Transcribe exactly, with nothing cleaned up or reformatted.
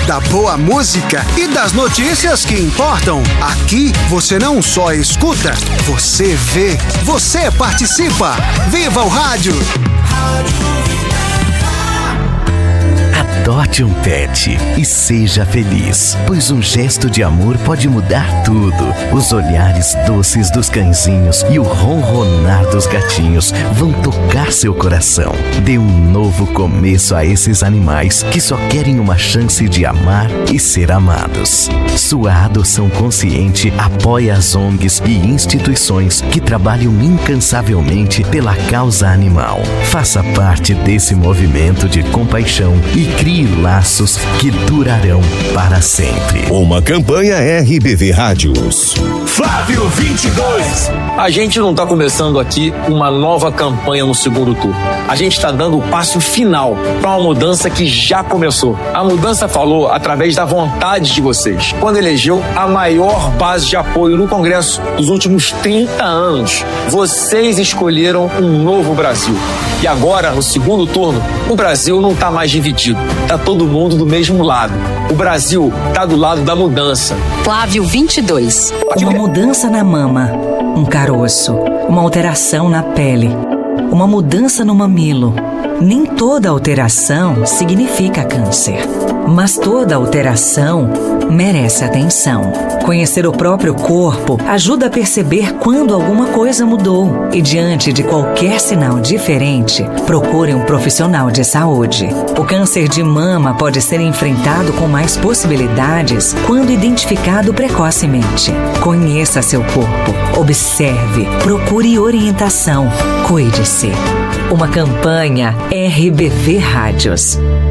da boa música e das notícias que importam. Aqui você não só escuta, você vê, você participa. Viva o rádio! Adote um pet e seja feliz, pois um gesto de amor pode mudar tudo. Os olhares doces dos cãezinhos e o ronronar dos gatinhos vão tocar seu coração. Dê um novo começo a esses animais que só querem uma chance de amar e ser amados. Sua adoção consciente apoia as O N Gs e instituições que trabalham incansavelmente pela causa animal. Faça parte desse movimento de compaixão e crie laços que durarão para sempre. Uma campanha R B V Rádios. Flávio vinte e dois. A gente não está começando aqui uma nova campanha no segundo turno. A gente está dando o passo final para uma mudança que já começou. A mudança falou através da vontade de vocês, quando elegeu a maior base de apoio no Congresso dos últimos trinta anos. Vocês escolheram um novo Brasil. E agora, no segundo turno, o Brasil não está mais dividido. Está todo mundo do mesmo lado. O Brasil está do lado da mudança. Flávio vinte e dois. Uma mudança na mama, um caroço, uma alteração na pele, uma mudança no mamilo. Nem toda alteração significa câncer, mas toda alteração merece atenção. Conhecer o próprio corpo ajuda a perceber quando alguma coisa mudou e, diante de qualquer sinal diferente, procure um profissional de saúde. O câncer de mama pode ser enfrentado com mais possibilidades quando identificado precocemente. Conheça seu corpo, observe, procure orientação, cuide-se. Uma campanha R B V Rádios.